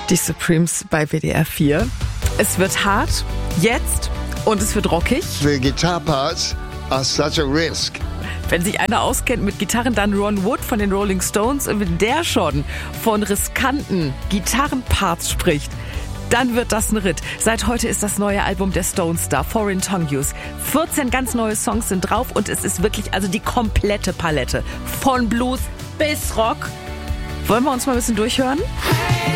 Die Supremes bei WDR 4. Es wird hart, jetzt, und es wird rockig. The guitar parts are such a risk. Wenn sich einer auskennt mit Gitarren, dann Ron Wood von den Rolling Stones. Und wenn der schon von riskanten Gitarrenparts spricht, dann wird das ein Ritt. Seit heute ist das neue Album der Stones da, Foreign Tongue Use. 14 ganz neue Songs sind drauf und es ist wirklich also die komplette Palette. Von Blues bis Rock. Wollen wir uns mal ein bisschen durchhören?